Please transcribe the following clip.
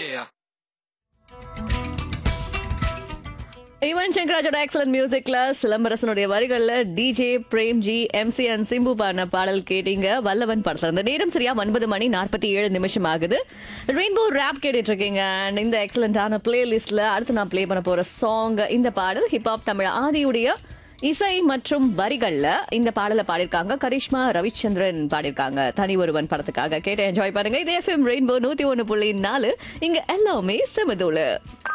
Yuvan Shankar ராஜோட excellent மியூசிக்ல சிலம்பரசனுடைய வரிகள்ல DJ Premji MC and Simbu பாடின பாடல் கேட்டீங்க. வல்லவன் படத்துல இந்த நேரம் சரியா 9:47 ஆகுது. ரெயின்போ ரேப் கேட்டுட்டு இருக்கீங்க. அண்ட் இந்த எக்ஸலண்டான பிளேலிஸ்ட்ல அடுத்து நான் ப்ளே பண்ண போற சாங் இந்த பாடல் ஹிப்ஹாப் தமிழ் ஆதியுடைய இசை மற்றும் வரிகள்ல இந்த பாடலை பாடிருக்காங்க. கரிஷ்மா ரவிச்சந்திரன் பாடிருக்காங்க. தனி ஒருவன் படத்துக்காக கேட்டு என்ஜாய் பண்ணுங்க. இது எஃப்எம் ரெயின்போ 101.4. இங்க எல்லாமே செமதோல.